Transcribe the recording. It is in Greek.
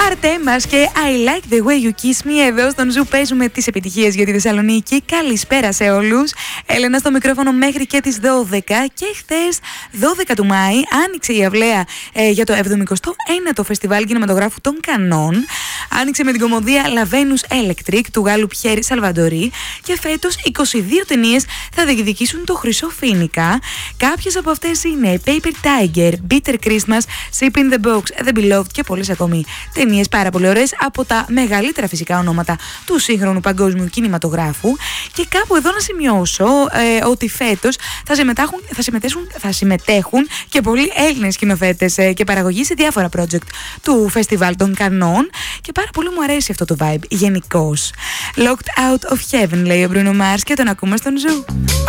Αρτέμας και I like the way you kiss me. Εδώ στον Ζου παίζουμε τις επιτυχίες για τη Θεσσαλονίκη. Καλησπέρα σε όλους. Έλενα στο μικρόφωνο μέχρι και τις 12. Και χθες, 12 του Μάη, άνοιξε η αυλαία για το 71ο Φεστιβάλ Κινηματογράφου των Κανών. Άνοιξε με την κομμωδία Lavenus Electric του Γάλλου Πιέρ Σαλβαντορί. Και φέτος 22 ταινίες θα διεκδικήσουν το Χρυσό Φοίνικα. Κάποιες από αυτές είναι Paper Tiger, Bitter Christmas, Ship in the Box, The Beloved και πολλές ακόμη ταινίες πάρα πολύ ωραίες από τα μεγαλύτερα φυσικά ονόματα του σύγχρονου παγκόσμιου κινηματογράφου. Και κάπου εδώ να σημειώσω ότι φέτος θα συμμετέχουν και πολλοί Έλληνες σκηνοθέτες και παραγωγοί σε διάφορα project του Φεστιβάλ των Κανών και πάρα πολύ μου αρέσει αυτό το vibe γενικώς. Locked out of heaven λέει ο Bruno Mars και τον ακούμε στον Ζου.